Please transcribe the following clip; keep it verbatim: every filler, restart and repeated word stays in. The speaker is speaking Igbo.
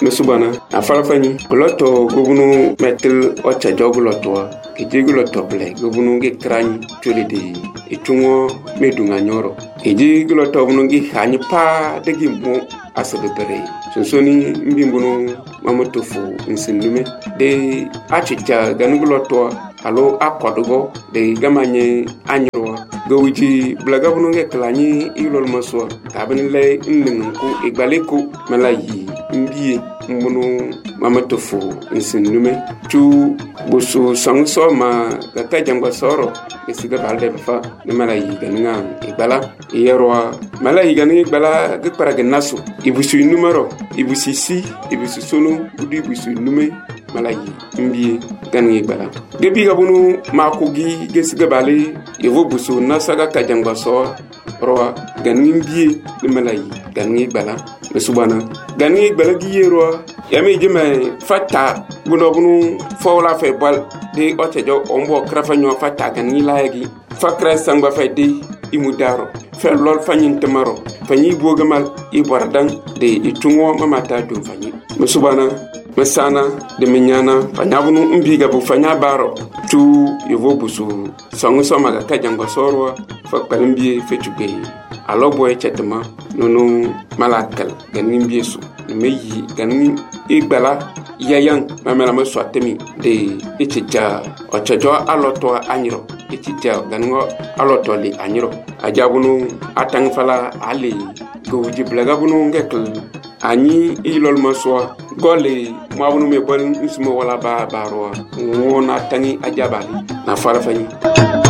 mesubana afala fani loto gobunu metel ocha joguloto ejiguloto ble gobunu ge krani tulidi itungo medunga nyoro ejiguloto bunu gi hani pa degi mo asabere sonsoni mbimbuno mamotofu nsindume de achicha ganuguloto alo akodugo de gamanye anyro gowiji blaga bunu ge klani ilol maso kabinle ndinku igbaleko malayi mbiye mbunu mamotofu nsindume tu busu sangso ma kaka jangwa soro esiga balde fa ne malayi ganinga igbala yerwa malayi ganinga igbala ge paraga naso ibusu numero ibusu si ibusu sono budi ibusu nume malayi mbiye ganinga igbala gebi gabunu makugi gesiga bale yevo busu nasaga kajangwa soro roa ganinga mbiye ne malayi ganinga igbala mesubana ganinga igbala gi yerwa yami jeme fata buno bunu fawla fe bal de otejo ombo krafa nyo fata ganinga layagi fakra sangba fe de imudaro fe lol fanyin temaro fanyi bogamal ibordan de itungo mamata dum fanyi mesubana mesana de menyana fanyabunu mbiga bu fanya baro tu yevo busu sangu soma ga kajango sorwa fakpalimbi fe tugbe alo boy chetma nono malakal ganin biesu meyi ganin igbala yayan mamela ma swatemi de ichija ochajo aloto anyiro ichija ganingo aloto li anyiro ajabunu atang fala ali gowji blaga bunu ngekl ani ilol maswa gole mabunu me bon ismo wala ba barwa wona tangi ajabali na fala fani